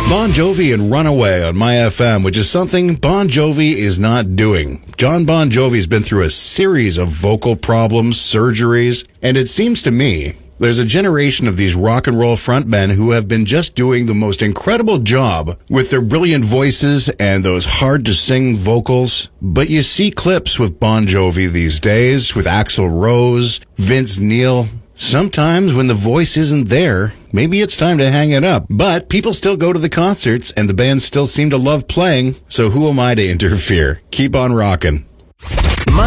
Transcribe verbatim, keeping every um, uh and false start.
Bon Jovi and Runaway on My F M, which is something Bon Jovi is not doing. John Bon Jovi's been through a series of vocal problems, surgeries, and it seems to me there's a generation of these rock and roll frontmen who have been just doing the most incredible job with their brilliant voices and those hard-to-sing vocals. But you see clips with Bon Jovi these days, with Axl Rose, Vince Neil. Sometimes when the voice isn't there, maybe it's time to hang it up. But people still go to the concerts, and the bands still seem to love playing, so who am I to interfere? Keep on rocking.